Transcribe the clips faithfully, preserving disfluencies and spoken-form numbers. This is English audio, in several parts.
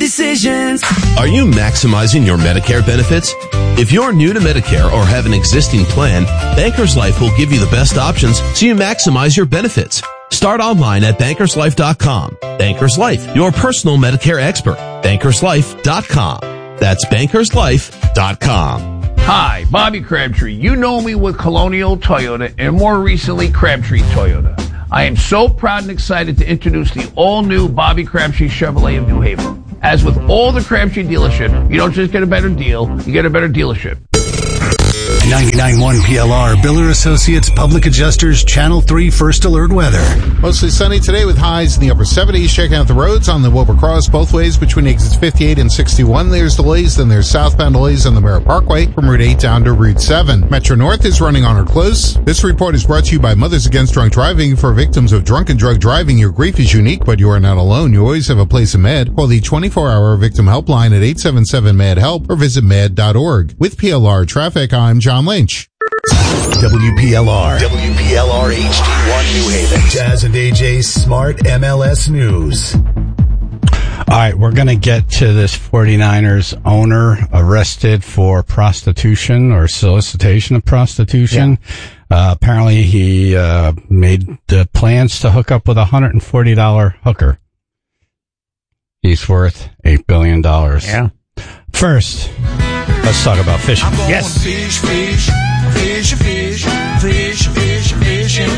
decisions. Are you maximizing your Medicare benefits? If you're new to Medicare or have an existing plan, Bankers Life will give you the best options so you maximize your benefits. Start online at bankers life dot com. Bankers Life, your personal Medicare expert. bankers life dot com. That's bankers life dot com. Hi, Bobby Crabtree. You know me with Colonial Toyota and more recently Crabtree Toyota. I am so proud and excited to introduce the all-new Bobby Crabtree Chevrolet of New Haven. As with all the Crabtree dealership, you don't just get a better deal, you get a better dealership. ninety-nine point one P L R, Biller Associates Public Adjusters, Channel three First Alert Weather. Mostly sunny today with highs in the upper seventies. Checking out the roads on the Wilbur Cross both ways between exits fifty-eight and sixty-one. There's delays. Then there's southbound delays on the Merritt Parkway from Route eight down to Route seven. Metro North is running on or close. This report is brought to you by Mothers Against Drunk Driving. For victims of drunk and drug driving, your grief is unique, but you are not alone. You always have a place in Med. Call the twenty-four hour victim helpline at eight seven seven M A D help or visit med dot org. With P L R Traffic, I'm John Lynch. W P L R. W P L R H D one New Haven. Jazz and A J's Smart M L S News. All right, we're going to get to this 49ers owner arrested for prostitution or solicitation of prostitution. Yeah. Uh, apparently he uh, made uh, plans to hook up with a one hundred forty dollars hooker. He's worth eight billion dollars. Yeah. First, let's talk about fishing. Yes. Fish, fish, fish, fish, fish, fish, fishing.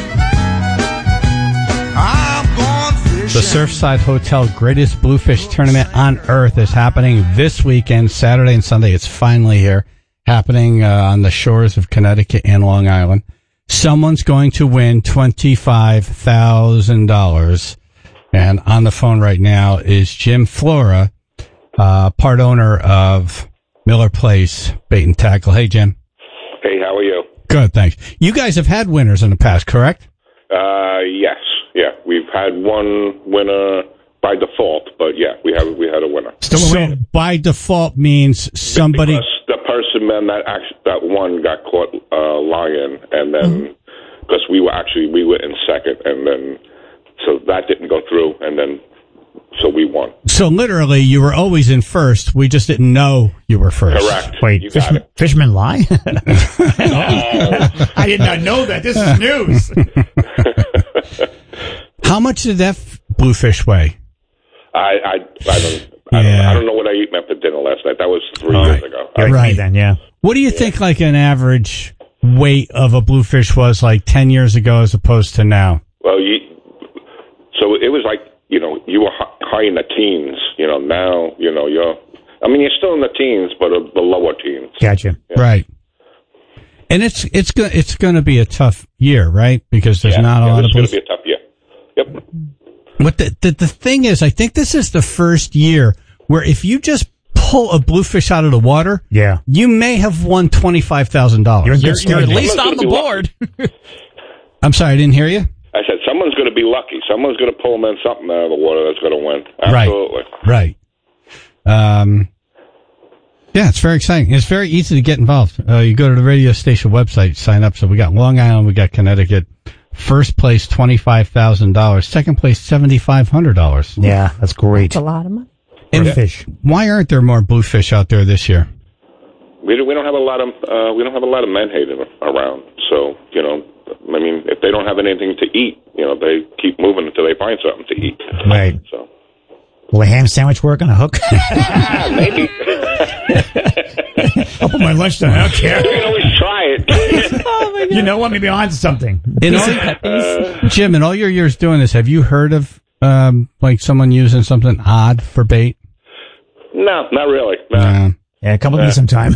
I'm going fishing. The Surfside Hotel Greatest Bluefish Tournament on Earth is happening this weekend, Saturday and Sunday. It's finally here, happening uh, on the shores of Connecticut and Long Island. Someone's going to win twenty-five thousand dollars. And on the phone right now is Jim Flora, uh, part owner of Miller Place Bait and Tackle. Hey, Jim. Hey, how are you? Good, thanks. You guys have had winners in the past, correct? Uh, yes, yeah. We've had one winner by default, but yeah, we have we had a winner. Still a win. So by default means somebody. Because the person man that actually, that won got caught uh, lying, and then because mm-hmm. we were actually we were in second, and then so that didn't go through, and then so we won. So literally, you were always in first. We just didn't know you were first. Correct. Wait, you Fishman, Fishman lie? No. I did not know that. This is news. How much did that f- bluefish weigh? I I, I don't I, Yeah. don't I don't know what I ate after dinner last night. That was three All years right. ago. You're I, right then, yeah. What do you think like an average weight of a bluefish was like ten years ago as opposed to now? Well, you, so it was like, you know, you were high in the teens. You know, now, you know, you're, I mean, you're still in the teens, but uh, the lower teens. Gotcha. Yeah. Right. And it's it's go- it's going to be a tough year, right? Because there's yeah, not a yeah, lot of It's bluefish. going to be a tough year. Yep. But the, the the thing is, I think this is the first year where if you just pull a bluefish out of the water, Yeah. you may have won twenty-five thousand dollars. You're in good You're, stead you're at then. least Someone's on the gonna be board. I'm sorry, I didn't hear you. I said someone's going to be lucky. Someone's going to pull them in something out of the water that's going to win. Absolutely. Right. Right. Um, yeah, it's very exciting. It's very easy to get involved. Uh, you go to the radio station website, sign up. So we got Long Island, we got Connecticut. First place, twenty-five thousand dollars. Second place, seven thousand five hundred dollars. Yeah, that's great. That's a lot of money. And fish. Why aren't there more bluefish out there this year? We don't, we don't have a lot of uh, we don't have a lot of menhaden around. So you know, I mean, if they don't have anything to eat, you know, they keep moving until they find something to eat. Right. So. Will a ham sandwich work on a hook? Maybe. I'll put my lunch down. I don't care. You can always try it. Oh my God. You know what? Maybe on to something. In all, uh, Jim, in all your years doing this, have you heard of um, like someone using something odd for bait? No, not really. No. Uh, Yeah, come with me sometime.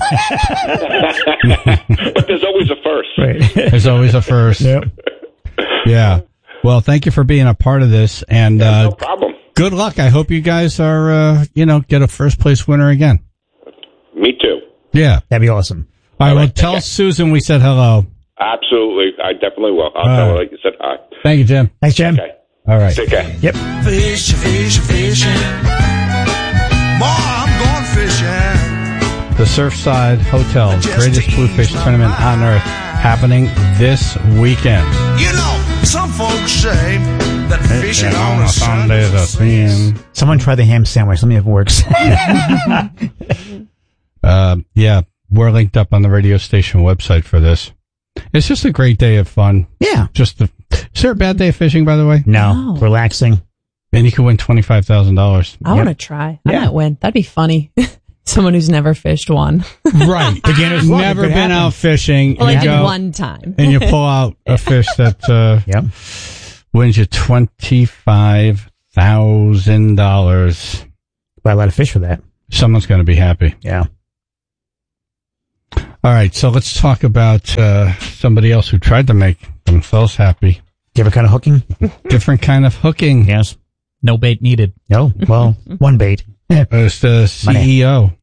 But there's always a first. Right. There's always a first. Yep. Yeah. Well, thank you for being a part of this, and Yeah, uh, no problem. good luck. I hope you guys are, uh, you know, get a first place winner again. Me too. Yeah. That'd be awesome. All right. All Well, right, tell okay. Susan we said hello. Absolutely. I definitely will. I'll All tell right. her like you said hi. Thank you, Jim. Thanks, Jim. Okay. All right. Take care. Yep. Fish, fish, fishing. Boy, I'm going fishing. The Surfside Hotel Greatest Bluefish Tournament on Earth happening this weekend. You know, Some folks say that fishing Yeah, on a Sunday is a sin. Someone try the ham sandwich. Let me know if it works. Uh, yeah, we're linked up on the radio station website for this. It's just a great day of fun. Yeah. Just the, is there a bad day of fishing, by the way? No. No. Relaxing. And you could win twenty-five thousand dollars. I want to try. I Yeah. might win. That'd be funny. Someone who's never fished won. Right. Beginner's luck. Never It could been happen. out fishing. Well, I and you did go, one time. and you pull out a fish that uh, Yep. wins you twenty-five thousand dollars. Buy a lot of fish for that. Someone's going to be happy. Yeah. All right, so let's talk about uh, somebody else who tried to make themselves happy. Different kind of hooking? Different kind of hooking. Yes. No bait needed. No. Well, one bait. As the C E O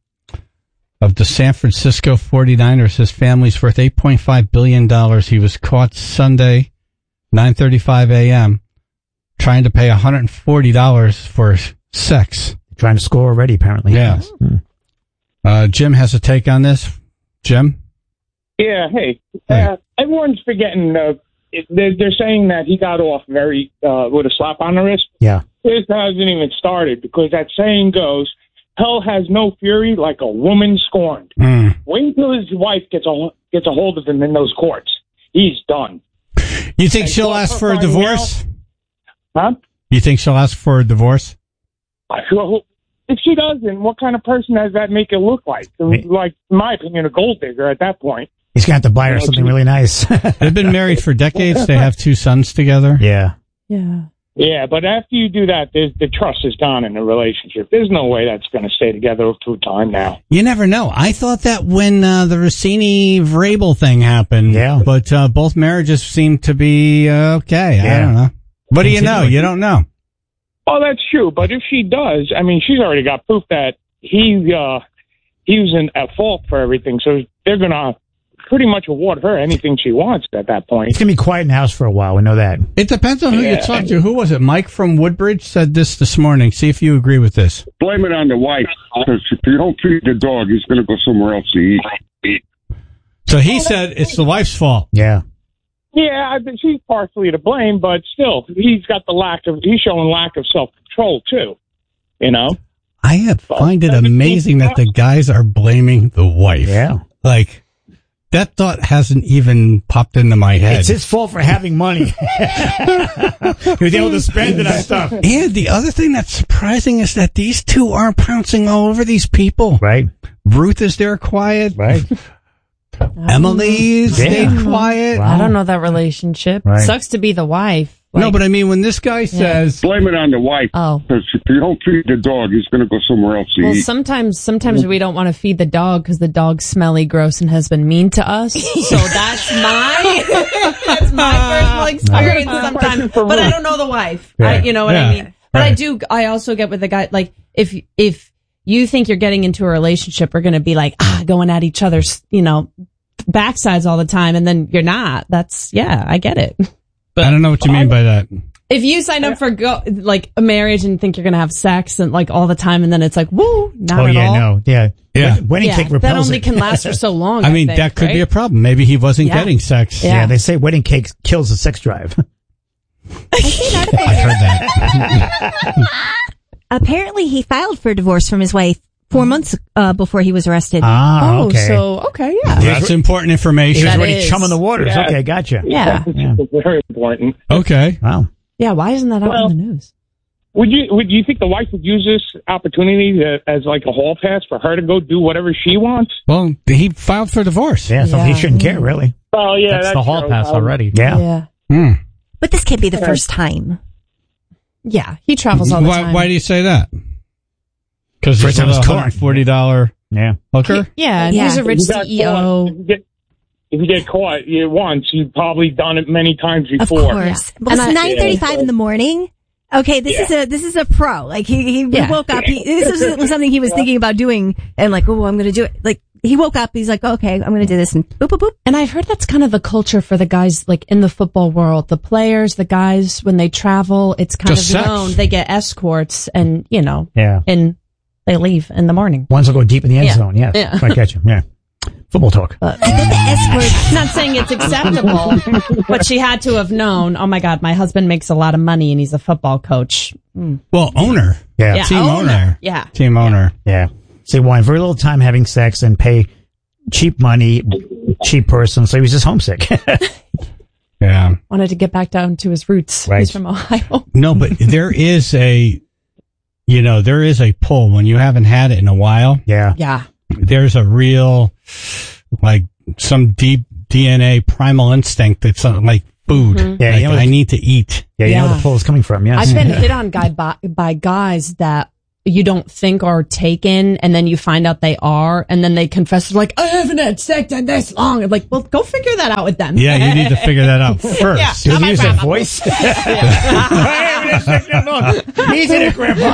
of the San Francisco forty-niners, his family's worth eight point five billion dollars. He was caught Sunday, nine thirty-five a.m., trying to pay one hundred forty dollars for sex. Trying to score already, apparently. Yeah. Hmm. Uh, Jim has a take on this. Jim? Yeah, hey. Hey. Uh, everyone's forgetting, uh, it, they're, they're saying that he got off very, uh, with a slap on the wrist. Yeah. This hasn't even started because that saying goes, hell has no fury like a woman scorned. Mm. Wait until his wife gets a, gets a hold of him in those courts. He's done. You think And she'll for- ask for for a finding divorce? Huh? You think she'll ask for a divorce? Well, if she doesn't, what kind of person does that make it look like? Like, in my opinion, a gold digger at that point. He's going to have to buy her something really nice. They've been married for decades. They have two sons together. Yeah. Yeah. Yeah, but after you do that, there's, the trust is gone in the relationship. There's no way that's going to stay together through time now. You never know. I thought that when uh, the Rossini-Vrabel thing happened. Yeah. But uh, both marriages seem to be uh, okay. I Yeah. don't know. What do you know? You don't know. Oh, that's true. But if she does, I mean, she's already got proof that he uh, he was in, at fault for everything. So they're going to pretty much award her anything she wants at that point. It's going to be quiet in the house for a while. We know that. It depends on who Yeah. you talk to. Who was it? Mike from Woodbridge said this this morning. See if you agree with this. Blame it on the wife. Because if you don't feed the dog, he's going to go somewhere else to eat. So he said it's the wife's fault. Yeah. Yeah, I think she's partially to blame, but still, he's got the lack of, he's showing lack of self-control, too. You know? I have- find it amazing that the guys are blaming the wife. Yeah. Like, that thought hasn't even popped into my head. It's his fault for having money. He was able to spend it on stuff. And the other thing that's surprising is that these two aren't pouncing all over these people. Right. Ruth is there quiet. Right. Emily stayed Yeah. quiet. I don't know that relationship. Right. Sucks to be the wife. No, but I mean, when this guy says, Blame it on the wife. Oh. Because if you don't feed the dog, he's going to go somewhere else to Well, eat. sometimes, sometimes we don't want to feed the dog because the dog's smelly, gross, and has been mean to us. So that's my, that's my personal experience sometimes. But I don't know the wife. I, Right. you know what Yeah. I mean? But I Right. do, I also get with the guy, like, if, if you think you're getting into a relationship, we're going to be like, ah, going at each other's, you know, backsides all the time, and then you're not. That's, yeah, I get it. I don't know what you mean by that. If you sign up for go, like a marriage and think you're going to have sex and like all the time, and then it's like, woo, not Oh, at yeah, all. no. Yeah. Yeah. Wed- Wedding Yeah, cake repels that only it. can last for so long. I mean, think, that could right? be a problem. Maybe he wasn't Yeah. getting sex. Yeah. Yeah, they say wedding cake kills the sex drive. I heard that. Apparently, he filed for divorce from his wife four months uh, before he was arrested. Ah, Oh, okay. so okay, yeah. That's important He information. was That already is. chumming the waters. Yeah. Okay, gotcha. Yeah. Yeah. It's very important. Okay. Wow. Yeah, why isn't that out Well- in the news? Would you would you think the wife would use this opportunity to, as like a hall pass for her to go do whatever she wants? Well, he filed for divorce. Yeah, so Yeah. he shouldn't care, really. Oh yeah, That's the hall true. pass Um, already. Yeah. Yeah. Hmm. But this can't be the first time. Yeah, he travels all the Why, time. why do you say that? Because First it's a time it was one hundred forty dollars Yeah. hooker? Yeah, and Yeah. he's a rich If you got C E O. caught- If you get, if you get caught you once, you've probably done it many times Of before. course. Yeah. Well, And it's I- nine thirty-five in the morning. Okay, this Yeah. is a this is a pro. Like he he Yeah. woke up. He, this was something he was thinking about doing, and like, oh, I'm going to do it. Like he woke up. He's like, okay, I'm going to do this, and boop boop boop. And I've heard that's kind of the culture for the guys, like in the football world. The players, the guys, when they travel, it's kind Just of sex. known. They get escorts, and you know, Yeah. and they leave in the morning. Ones will go deep in the end Yeah. zone. Yes. Yeah. I catch you. Yeah. Football talk. I bet the escort. Not saying it's acceptable, but she had to have known, oh my God, my husband makes a lot of money and he's a football coach. Mm. Well, owner. Yeah. Yeah, Team owner. owner. Yeah. Team owner. Yeah. So he wanted very little time having sex and pay cheap money, cheap person, so he was just homesick. Yeah. Wanted to get back down to his roots. Right. He's from Ohio. No, but there is a, you know, there is a pull when you haven't had it in a while. Yeah. Yeah. There's a real, like, some deep D N A primal instinct that's uh, like food. Mm-hmm. Yeah, Like, you know I the- need to eat. Yeah, you know Yeah. where the pull is coming from, yes. I've been hit on guy by, by guys that you don't think are taken, and then you find out they are, and then they confess, like, I haven't had sex in this long. I'm like, well, go figure that out with them. Yeah, you need to figure that out first. Yeah, Did not you my use that problem. voice? Easy there, Grandpa.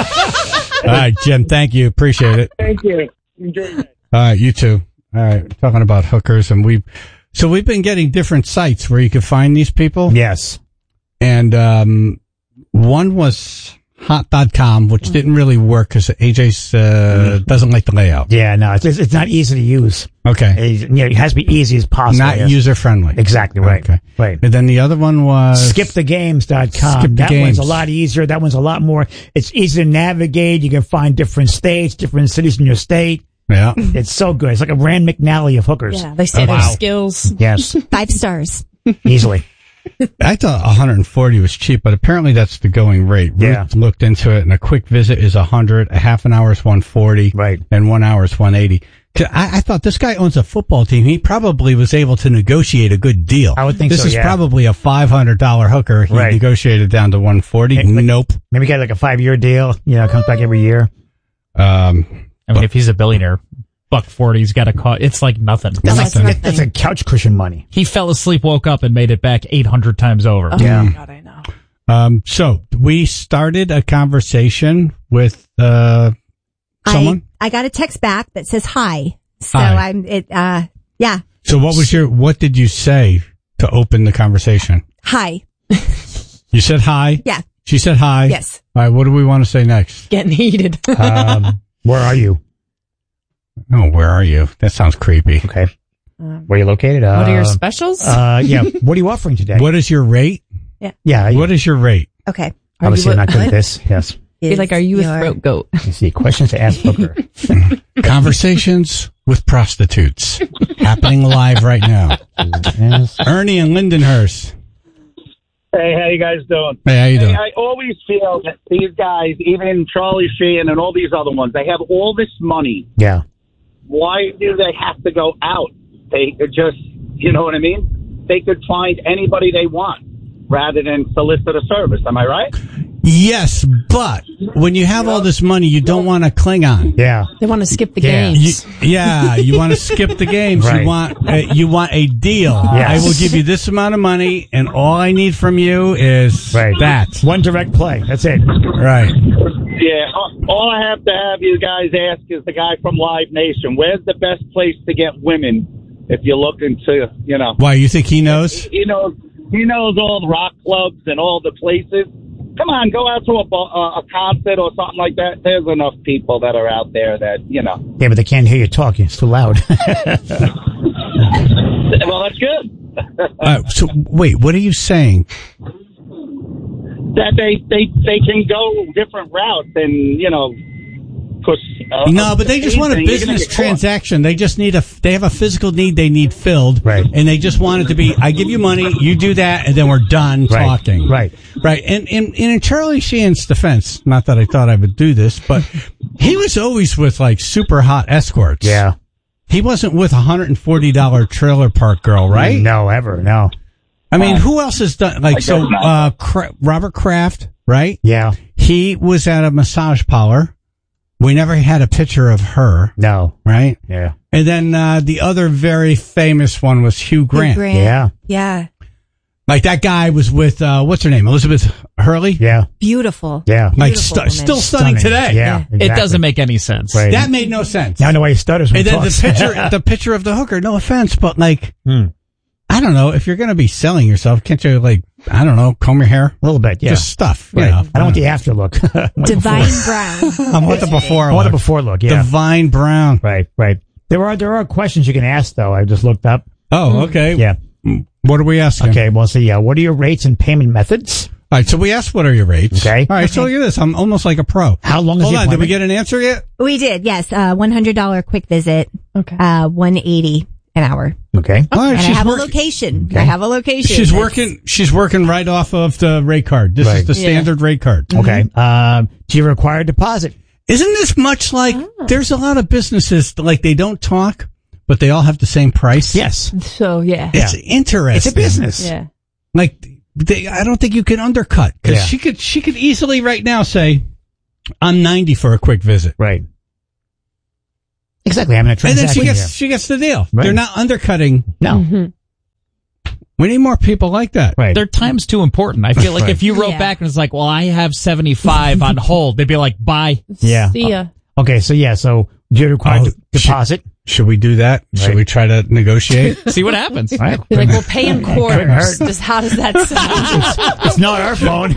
All right, Jim, thank you. Appreciate it. Thank you. Enjoy it. All right, you too. All right, talking about hookers, and we, so we've been getting different sites where you can find these people. Yes. And um, one was hot dot com, which didn't really work because A J's uh, doesn't like the layout. Yeah, no, it's, it's not easy to use. Okay. It, you know, it has to be easy as possible. Not yes. user friendly. Exactly, right. Okay. Right. And then the other one was skip the games dot com. Skip the that Games. one's a lot easier. That one's a lot more. It's easy to navigate. You can find different states, different cities in your state. Yeah. It's so good. It's like a Rand McNally of hookers. Yeah, they say Oh, their wow. skills. Yes, Five stars. easily. I thought one hundred forty was cheap, but apparently that's the going rate. Yeah. Ruth looked into it, and a quick visit is one hundred, a half an hour is one forty, Right. and one hour is one eighty. 'Cause I, I thought this guy owns a football team. He probably was able to negotiate a good deal. I would think this so, is yeah. probably a five hundred dollars hooker. He Right. negotiated down to one forty. Hey, like- Nope. Maybe get like a five-year deal. You know, comes back every year. Um, I mean, if he's a billionaire, buck forty's got a cost. It's like nothing. That's Nothing. nothing. That's a couch cushion money. He fell asleep, woke up, and made it back eight hundred times over. Oh, Yeah. my God, I know. um, so we started a conversation with, uh, someone. I, I got a text back that says hi. So Hi. I'm, it, uh, yeah. So what was your, what did you say to open the conversation? Hi. You said hi. Yeah. She said hi. Yes. All right. What do we want to say next? Getting heated. Um, where are you? Oh, where are you? That sounds creepy. Okay. Um, Where are you located? what are your Uh, specials? Uh, yeah. What are you offering today? What is your rate? Yeah. What is your rate? Okay. Are Obviously, you I'm a- not good at this. Yes. Be like, are you a Your- throat goat? You see, questions to ask Hooker. Conversations with prostitutes happening live right now. Yes. Ernie and Lindenhurst. Hey, how you guys doing? Hey, how you Hey, doing? I always feel that these guys, even Charlie Sheen and all these other ones, they have all this money. Yeah. Why do they have to go out? They could just, you know what I mean? They could find anybody they want rather than solicit a service. Am I right? Yes, but when you have all this money, you don't want to cling on. Yeah. They want to skip the Yeah. You, games. yeah, you want to skip the games. Right. You want uh, you want a deal. Yes. I will give you this amount of money, and all I need from you is Right. that. One direct play. That's it. Right. Yeah. All I have to have you guys ask is the guy from Live Nation. Where's the best place to get women if you're looking to, you know? Why, you think he knows? He knows, he knows all the rock clubs and all the places. Come on, go out to a, bo- uh, a concert or something like that. There's enough people that are out there that, you know. Yeah, but they can't hear you talking. It's too loud. Well, that's good. Uh, so, wait, what are you saying? That they, they, they can go different routes and, you know, push. Uh, No, but they just want a anything, you're gonna business get caught. transaction. They just need a, they have a physical need they need filled. Right. And they just want it to be, I give you money, you do that, and then we're done Right. talking. Right. Right. And, and, and in Charlie Sheen's defense, not that I thought I would do this, but he was always with like super hot escorts. Yeah. He wasn't with a one hundred forty dollars trailer park girl, right? No, ever. No. I mean, who else has done, like, I so, guess not. uh, Cra- Robert Kraft, right? Yeah. He was at a massage parlor. We never had a picture of her, No. right? Yeah. And then uh, the other very famous one was Hugh Grant. Grant. Yeah. Yeah. Like that guy was with, uh, what's her name? Elizabeth Hurley? Yeah. Beautiful. Yeah. Like Beautiful stu- woman. still stunning, today. Yeah. It exactly. doesn't make any sense. Right. That made no sense. Now I know why he stutters when And he then the talks. picture, the picture of the hooker, no offense, but like, Hmm. I don't know, if you're going to be selling yourself, can't you like, I don't know, comb your hair? A little bit, yeah. Just stuff. you Right. know. I don't want the after look. I want the Divine before. Brown. I want the before I want the look. before look, yeah. Divine Brown. Right, right. There are there are questions you can ask though. I just looked up. Oh, okay. Yeah. What are we asking? Okay, well, so yeah, what are your rates and payment methods? All right, so we asked what are your rates. Okay. All right, so look at this. I'm almost like a pro. How long is Hold the on, did we appointment? get an answer yet? We did, yes. Uh, one hundred dollars quick visit. Okay. Uh, one hundred eighty dollars an hour. Okay. All right, And I she's have working. a location. I have a location. She's That's- working. She's working right off of the rate card. This Right. is the Yeah. standard rate card. Okay. Um, do you require a deposit? Isn't this much like Oh. there's a lot of businesses like they don't talk, but they all have the same price? Yes. So, yeah. It's Yeah. interesting. It's a business. Yeah. Like they, I don't think you can undercut because Yeah. she could. She could easily right now say, "I'm ninety for a quick visit." Right. Exactly. I'm in a And then transaction she gets here. she gets the deal. Right. They're not undercutting. No. Mm-hmm. We need more people like that. Right. Their time's too important. I feel like Right. if you wrote Yeah. back and it's like, well, I have seventy-five on hold, they'd be like, bye. Yeah. See ya. Okay, so yeah, so do you require Oh, de- deposit? Should we do that? Should Right. we try to negotiate? See what happens. Right. Be like, we'll pay in quarters. hurt. Just how does that sound? It's not our phone.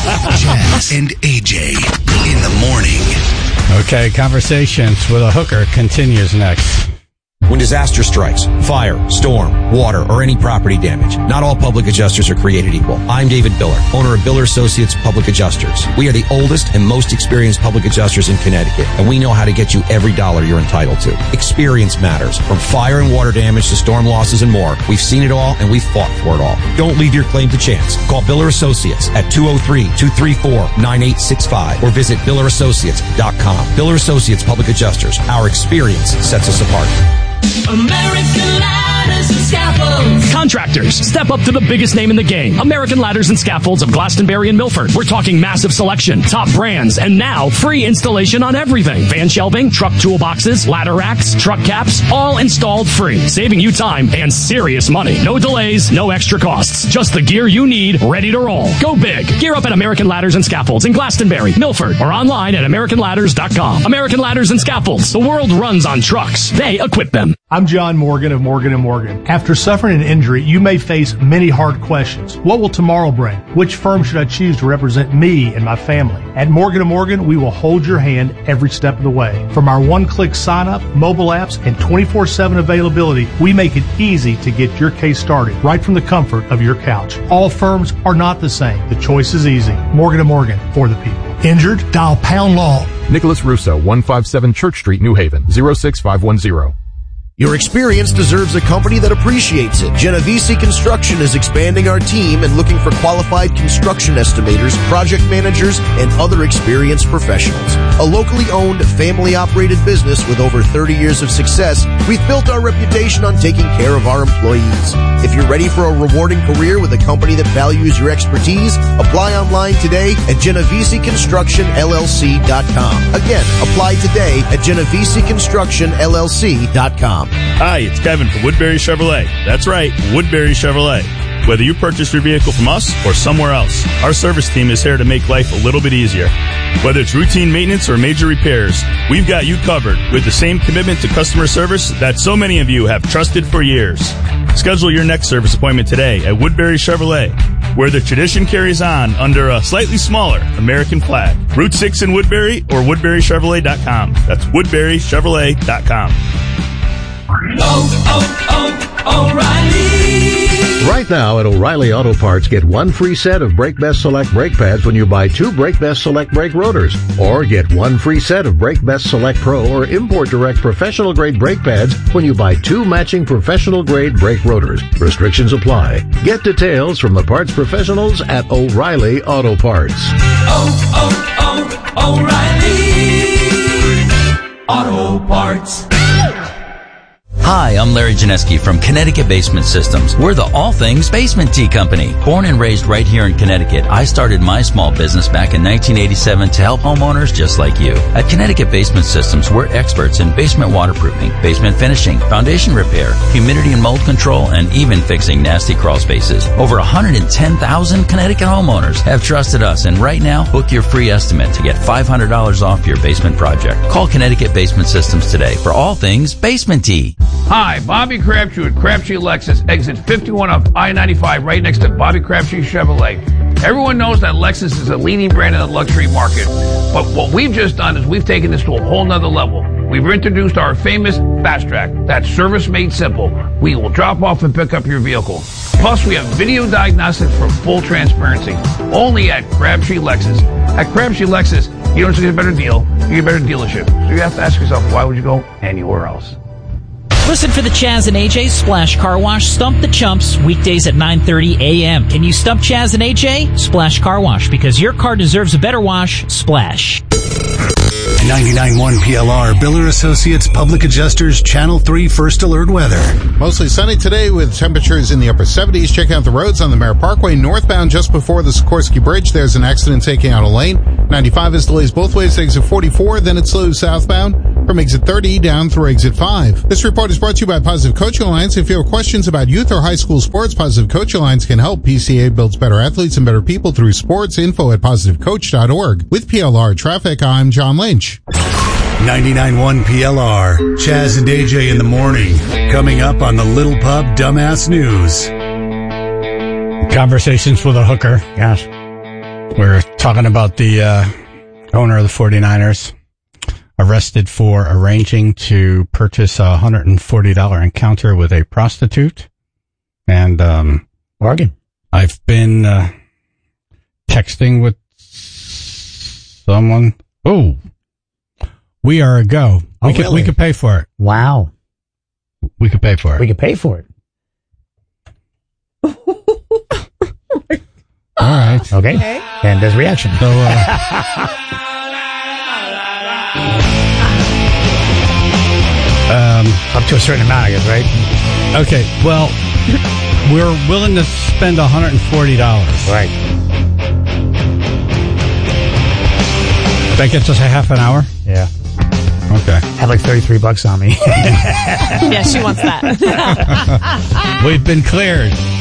Jazz and A J in the morning. Okay, Conversations with a Hooker continues next. When disaster strikes, fire, storm, water, or any property damage, not all public adjusters are created equal. I'm David Biller, owner of Biller Associates Public Adjusters. We are the oldest and most experienced public adjusters in Connecticut, and we know how to get you every dollar you're entitled to. Experience matters. From fire and water damage to storm losses and more, we've seen it all and we've fought for it all. Don't leave your claim to chance. Call Biller Associates at two oh three, two three four, nine eight six five or visit biller associates dot com. Biller Associates Public Adjusters. Our experience sets us apart. American Ladders and Scaffolds. Contractors, step up to the biggest name in the game. American Ladders and Scaffolds of Glastonbury and Milford. We're talking massive selection, top brands, and now free installation on everything. Van shelving, truck toolboxes, ladder racks, truck caps, all installed free, saving you time and serious money. No delays, no extra costs. Just the gear you need, ready to roll. Go big. Gear up at American Ladders and Scaffolds in Glastonbury, Milford, or online at american ladders dot com. American Ladders and Scaffolds. The world runs on trucks. They equip them. I'm John Morgan of Morgan and Morgan. After suffering an injury, you may face many hard questions. What will tomorrow bring? Which firm should I choose to represent me and my family? At Morgan and Morgan, we will hold your hand every step of the way. From our one-click sign-up, mobile apps, and twenty-four seven availability, we make it easy to get your case started right from the comfort of your couch. All firms are not the same. The choice is easy. Morgan and Morgan, for the people. Injured? Dial pound law. Nicholas Russo, one fifty-seven Church Street, New Haven, zero six five one zero. Your experience deserves a company that appreciates it. Genovese Construction is expanding our team and looking for qualified construction estimators, project managers, and other experienced professionals. A locally owned, family-operated business with over thirty years of success, we've built our reputation on taking care of our employees. If you're ready for a rewarding career with a company that values your expertise, apply online today at genovese construction l l c dot com. Again, apply today at genovese construction l l c dot com. Hi, it's Kevin from Woodbury Chevrolet. That's right, Woodbury Chevrolet. Whether you purchase your vehicle from us or somewhere else, our service team is here to make life a little bit easier. Whether it's routine maintenance or major repairs, we've got you covered with the same commitment to customer service that so many of you have trusted for years. Schedule your next service appointment today at Woodbury Chevrolet, where the tradition carries on under a slightly smaller American flag. Route six in Woodbury or woodbury chevrolet dot com. That's woodbury chevrolet dot com. Oh, oh, oh, O'Reilly. Right now at O'Reilly Auto Parts, get one free set of Brake Best Select brake pads when you buy two Brake Best Select brake rotors. Or get one free set of Brake Best Select Pro or Import Direct professional grade brake pads when you buy two matching professional grade brake rotors. Restrictions apply. Get details from the parts professionals at O'Reilly Auto Parts. Oh, oh, oh, O'Reilly. Auto Parts. Hi, I'm Larry Janeski from Connecticut Basement Systems. We're the all things basement tea company. Born and raised right here in Connecticut, I started my small business back in nineteen eighty-seven to help homeowners just like you. At Connecticut Basement Systems, we're experts in basement waterproofing, basement finishing, foundation repair, humidity and mold control, and even fixing nasty crawl spaces. Over one hundred ten thousand Connecticut homeowners have trusted us, and right now, book your free estimate to get five hundred dollars off your basement project. Call Connecticut Basement Systems today for all things basement tea. Hi, Bobby Crabtree with Crabtree Lexus, exit fifty-one off I ninety-five, right next to Bobby Crabtree Chevrolet. Everyone knows that Lexus is a leading brand in the luxury market. But what we've just done is we've taken this to a whole nother level. We've introduced our famous Fast Track. That's service made simple. We will drop off and pick up your vehicle. Plus, we have video diagnostics for full transparency. Only at Crabtree Lexus. At Crabtree Lexus, you don't just get a better deal, you get a better dealership. So you have to ask yourself, why would you go anywhere else? Listen for the Chaz and A J Splash Car Wash Stump the Chumps weekdays at nine thirty a.m. Can you stump Chaz and A J? Splash Car Wash, because your car deserves a better wash. Splash. ninety-nine point one P L R, Biller Associates Public Adjusters, Channel three First Alert Weather. Mostly sunny today with temperatures in the upper seventies. Check out the roads on the Merritt Parkway northbound just before the Sikorsky Bridge. There's an accident taking out a lane. ninety-five is delays both ways to exit forty-four, then it slows southbound from exit thirty down through exit five. This report is brought to you by Positive Coaching Alliance. If you have questions about youth or high school sports, Positive Coaching Alliance can help. P C A builds better athletes and better people through sports. Info at positive coach dot org. With P L R Traffic, I'm John Lynch. ninety-nine point one P L R, Chaz and A J in the morning. Coming up on the Little Pub Dumbass News. Conversations with a hooker. Gosh. We're talking about the uh, owner of the forty-niners arrested for arranging to purchase a one hundred forty dollars encounter with a prostitute. And um, Bargain. I've been uh, texting with someone. Oh, we are a go. Oh, we could really? we could pay for it. Wow. We could pay for it. We could pay for it. All right. Okay. okay. And there's reaction. So, uh, um, up to a certain amount, I guess, right? Okay. Well, we're willing to spend one hundred forty dollars. Right. That gets us a half an hour? Yeah. Okay. I have like thirty-three bucks on me. Yeah, she wants that. We've been cleared.